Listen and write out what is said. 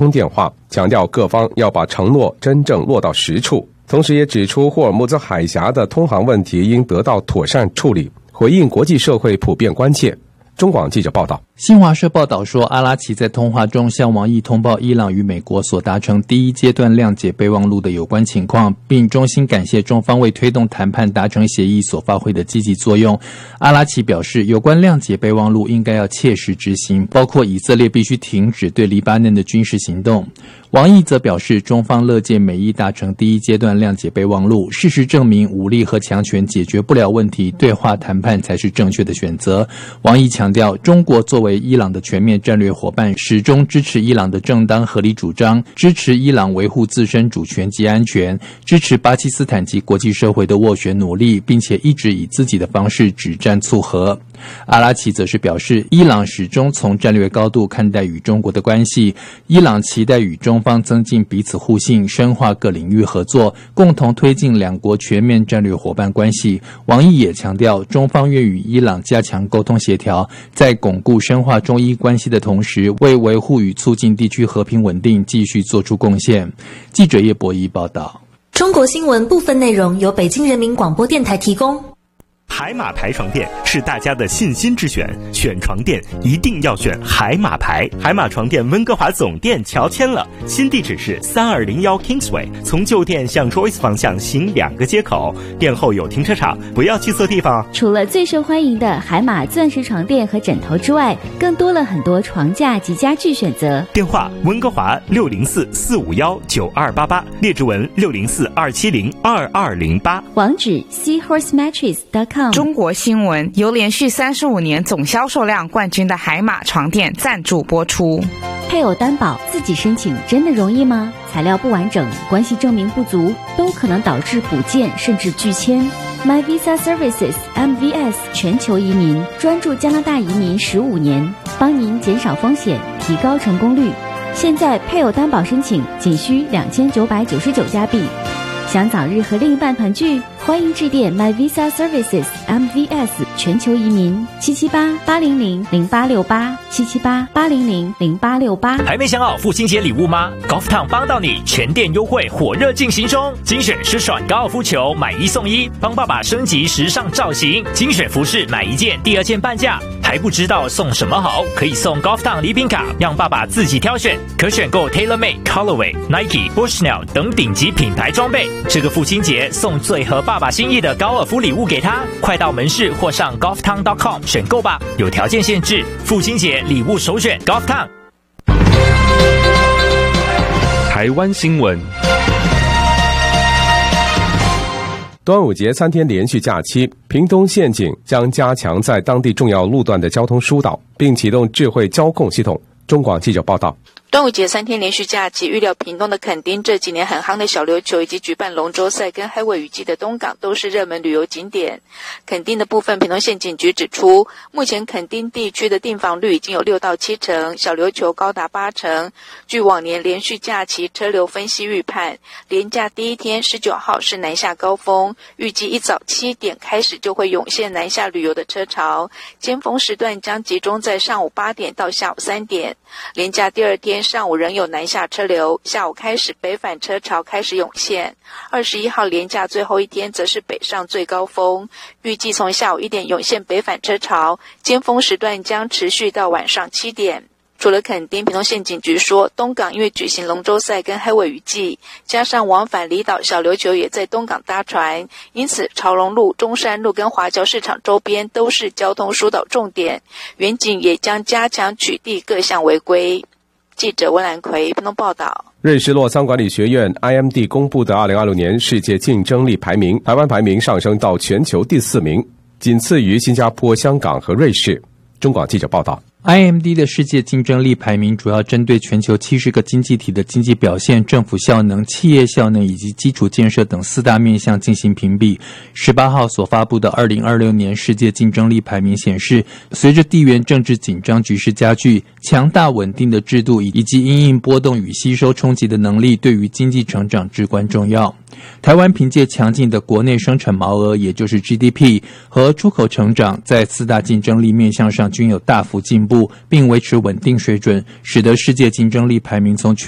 通电话，强调各方要把承诺真正落到实处。同时也指出霍尔木兹海峡的通航问题应得到妥善处理，回应国际社会普遍关切。中广记者报道， 新华社报道说，阿拉奇在通话中向王毅通报伊朗与美国所达成第一阶段谅解备忘录的有关情况，并衷心感谢中方为推动谈判达成协议所发挥的积极作用。阿拉奇表示，有关谅解备忘录应该要切实执行，包括以色列必须停止对黎巴嫩的军事行动。王毅则表示，中方乐见美伊达成第一阶段谅解备忘录，事实证明武力和强权解决不了问题，对话谈判才是正确的选择。王毅强调，中国作为伊朗的全面战略伙伴，始终支持伊朗的正当合理主张，支持伊朗维护自身主权及安全，支持巴基斯坦及国际社会的斡旋努力，并且一直以自己的方式止战促和。阿拉奇则是表示，伊朗始终从战略高度看待与中国的关系，伊朗期待与中方增进彼此互信，深化各领域合作，共同推进两国全面战略伙伴关系。王毅也强调，中方愿与伊朗加强沟通协调，在巩固深化中伊关系的同时，为维护与促进地区和平稳定继续做出贡献。记者叶博仪报道。 中国新闻部分内容由北京人民广播电台提供。 海马牌床垫是大家的信心之选，选床垫一定要选海马牌。海马床垫温哥华总店乔迁了，新地址是3201 Kingsway， 从旧店向 Joyce 方向行2个街口，店后有停车场，不要去错地方。 除了最受欢迎的海马钻石床垫和枕头之外，更多了很多床架及家具选择。 电话温哥华604-451-9288，列治文604-270-2208， 网址 seahorsemattress.com。 中国新闻由连续35年总销售量冠军的海马床垫赞助播出。 配偶担保自己申请真的容易吗？材料不完整，关系证明不足，都可能导致补件甚至拒签。My Visa Services MVS 全球移民专注加拿大移民15年，帮您减少风险，提高成功率。现在配偶担保申请仅需2999加币。想早日和另一半团聚，欢迎致电 My Visa Services MVS 全球移民778-800-0868 778-800-0868。 还没想好父亲节礼物吗？ Golf Town 帮到你，全店优惠火热进行中，精选湿爽高尔夫球买1送1，帮爸爸升级时尚造型，精选服饰买1件第2件半价。还不知道送什么好？可以送 Golf Town 礼品卡，让爸爸自己挑选，可选购 TaylorMade、Colorway、Nike、Bushnell 等顶级品牌装备。这个父亲节送最合爸爸心意的高尔夫礼物给他，快到门市或上 golftown.com 选购吧，有条件限制，父亲节礼物首选 Golf Town。 台湾新闻。 端午节3天连续假期，屏东县警将加强在当地重要路段的交通疏导，并启动智慧交控系统。中广记者报道。 端午节3天连续假期，预料屏东的垦丁这几年很夯的小琉球以及举办龙舟赛跟海尾渔季的东港都是热门旅游景点。垦丁的部分，屏东县警局指出，目前垦丁地区的订房率已经有6到7成，小琉球高达8成。据往年连续假期车流分析预判，连假第一天19号是南下高峰，预计一早7点开始就会涌现南下旅游的车潮，尖峰时段将集中在上午8点到下午3点。连假第2天上午仍有南下车流，下午开始北返车潮开始涌现。21号连假最后一天则是北上最高峰，预计从下午1点涌现北返车潮，尖峰时段将持续到晚上7点。除了垦丁，屏东县警局说，东港因为举行龙舟赛跟海尾渔季，加上往返离岛小琉球也在东港搭船，因此潮龙路、中山路跟华侨市场周边都是交通疏导重点，远警也将加强取缔各项违规。记者温兰奎屏东报道。 瑞士洛桑管理学院 IMD 公布的2026年世界竞争力排名，台湾排名上升到全球第4名，仅次于新加坡、香港和瑞士。中广记者报道。 IMD 的世界竞争力排名主要针对全球70个经济体的经济表现、政府效能、企业效能以及基础建设等4大面向进行评比。18号所发布的2026年世界竞争力排名显示，随着地缘政治紧张局势加剧，强大稳定的制度以及因应波动与吸收冲击的能力对于经济成长至关重要。台湾凭借强劲的国内生产毛额，也就是 GDP 和出口成长，在4大竞争力面向上均有大幅进步，并维持稳定水准，使得世界竞争力排名从